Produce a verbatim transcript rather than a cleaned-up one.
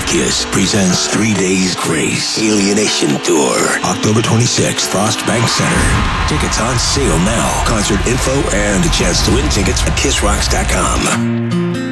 Kiss presents Three Days Grace Alienation Tour, October twenty-sixth, Frost Bank Center. Tickets on sale now. Concert info and a chance to win tickets at kiss rocks dot com.